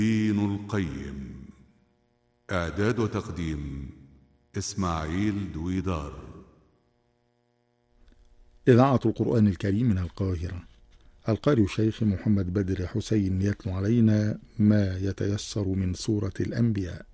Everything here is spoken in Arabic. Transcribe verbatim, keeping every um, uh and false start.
دين القيم. إعداد وتقديم إسماعيل دويدار. إذاعة القرآن الكريم من القاهرة. القارئ الشيخ محمد بدر حسين يتلو علينا ما يتيسر من سورة الأنبياء.